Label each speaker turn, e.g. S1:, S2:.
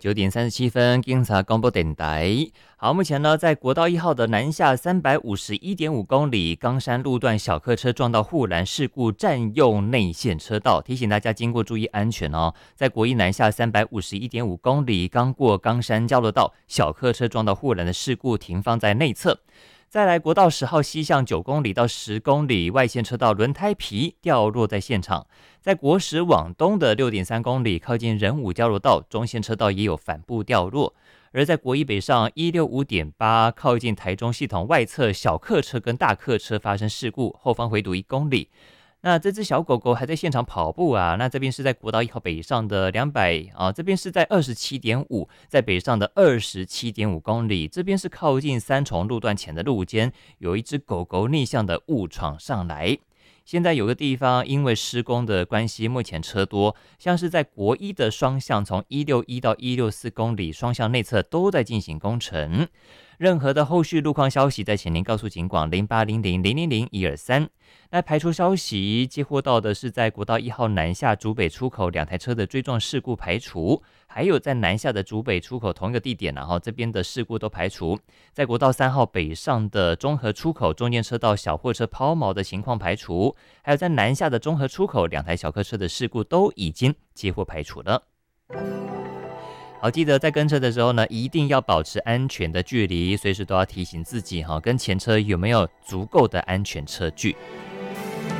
S1: 9点37分，警察广播电台。好，目前呢，在国道1号的南下351.5公里，冈山路段小客车撞到护栏事故，占用内线车道，提醒大家经过注意安全哦。在国一南下351.5公里，刚过冈山交流道，小客车撞到护栏的事故，停放在内侧。再来，国道10号西向9公里到10公里，外线车道轮胎皮掉落在现场。在国10往东的6.3公里，靠近仁武交流道，中线车道也有帆布掉落。而在国一北上165.8，靠近台中系统外侧，小客车跟大客车发生事故，后方回堵1公里。那这只小狗狗还在现场跑步啊，那这边是在国道1号北上的200啊，这边是在27.5，在北上的27.5公里，这边是靠近三重路段前的路肩，有一只狗狗逆向的误闯上来。现在有个地方因为施工的关系，目前车多，像是在国一的双向，从161到164公里双向内侧都在进行工程。任何的后续路况消息，在请您告诉警广0800000123。那排除消息接获到的是在国道1号南下竹北出口2台车的追撞事故排除，还有在南下的竹北出口同一个地点，然后这边的事故都排除。在国道3号北上的中和出口中间车道小货车抛锚的情况排除，还有在南下的中和出口2台小客车的事故都已经接获排除了。好，记得在跟车的时候呢，一定要保持安全的距离，随时都要提醒自己跟前车有没有足够的安全车距。